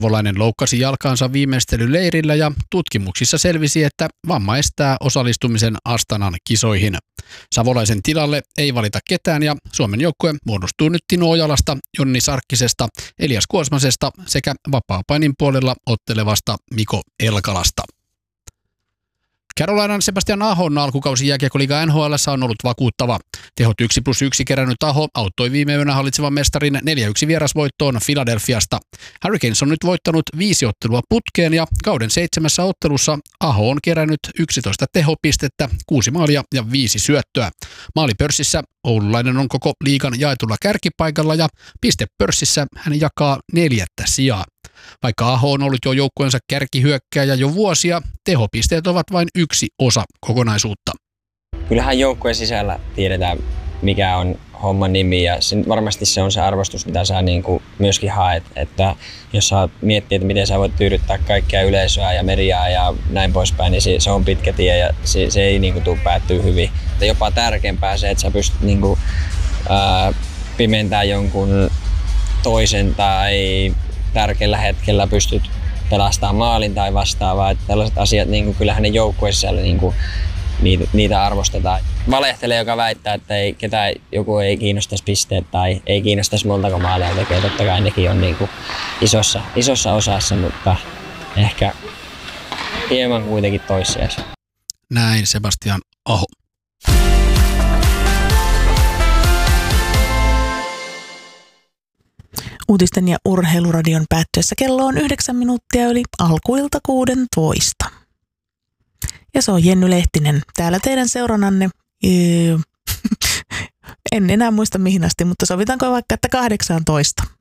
Savolainen loukkasi jalkaansa viimeistelyleirillä ja tutkimuksissa selvisi, että vamma estää osallistumisen Astanan kisoihin. Savolaisen tilalle ei valita ketään ja Suomen joukkue muodostuu nyt Tino Ojalasta, Jonni Sarkkisesta, Elias Kuosmasesta sekä vapaapainin puolella ottelevasta Miko Elkalasta. Carolinan Sebastian Ahon alkukausi jääkiekkoliiga NHL:ssä on ollut vakuuttava. Tehot 1+1 kerännyt Aho auttoi viime yönä hallitsevan mestarin 4-1 vierasvoittoon Philadelphiasta. Hurricanes on nyt voittanut 5 ottelua putkeen ja kauden 7 ottelussa Aho on kerännyt 11 tehopistettä, 6 maalia ja 5 syöttöä. Maalipörssissä oululainen on koko liigan jaetulla kärkipaikalla ja pistepörssissä hän jakaa 4. sijaa. Vaikka Aho on ollut jo joukkueensa kärkihyökkääjä jo vuosia, tehopisteet ovat vain yksi osa kokonaisuutta. Kyllähän joukkueen sisällä tiedetään, mikä on homman nimi ja varmasti se on se arvostus, mitä sä niinku myöskin haet. Että jos sä miettii, että miten sä voit tyydyttää kaikkea yleisöä ja mediaa ja näin poispäin, niin se on pitkä tie ja se ei niinku tule päättyä hyvin. Ja jopa tärkeämpää se, että sä pystyt niinku, pimentämään jonkun toisen tai tärkeällä hetkellä pystyt pelastamaan maalin tai vastaavaa. Että tällaiset asiat, niin kyllähän ne joukkueissa niin niitä arvostetaan. Valehtelee, joka väittää, että joku ei kiinnostaisi pisteet tai ei kiinnostaisi montako maalia tekee. Totta kai nekin on niin kuin isossa osassa, mutta ehkä hieman kuitenkin toissijaisia. Näin Sebastian Aho. Uutisten ja urheiluradion päättyessä kello on 9 minuuttia yli alkuilta 16. Ja se on Jenny Lehtinen täällä teidän seurannanne. En enää muista mihin asti, mutta sovitaanko vaikka, että 18.